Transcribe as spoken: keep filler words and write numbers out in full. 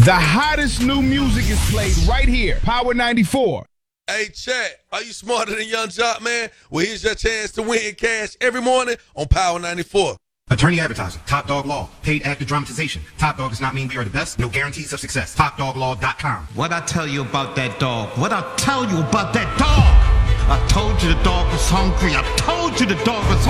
The hottest new music is played right here. Power ninety-four. Hey, chat, are you smarter than Young Jock, man? Well, here's your chance to win cash every morning on Power ninety-four. Attorney advertising, Top Dog Law, paid actor dramatization. Top Dog does not mean we are the best. No guarantees of success. top dog law dot com. What I tell you about that dog? What I tell you about that dog? I told you the dog was hungry. I told you the dog was hungry.